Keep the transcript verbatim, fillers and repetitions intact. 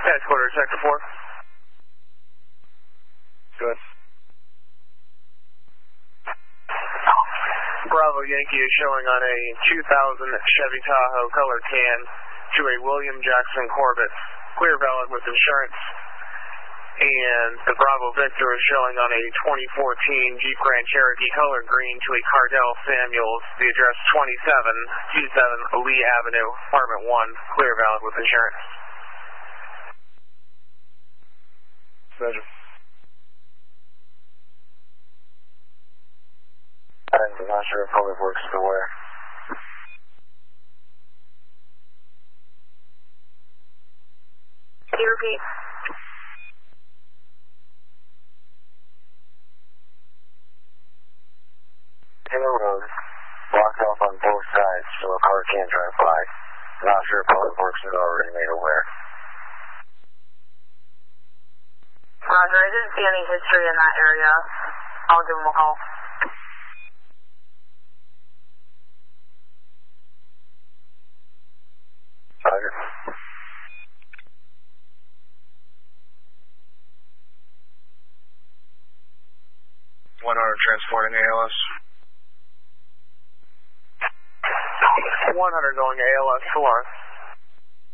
Headquarters, Sector four. Good. Bravo Yankee is showing on a two thousand Chevy Tahoe color can to a William Jackson Corvette. Clear, valid with insurance. And the Bravo Victor is showing on a twenty fourteen Jeep Grand Cherokee color green to a Cardell Samuels. The address twenty-seven twenty-seven Lee Avenue, apartment one. Clear, valid with insurance. Roger. I'm not sure if Public Works is aware. Can you repeat? Taylor Road, blocked off on both sides so a car can't drive by. Not sure if Public Works is already made aware. Roger, I didn't see any history in that area. I'll give them a call. Roger. one hundred transporting A L S. one hundred going to A L S Solaris.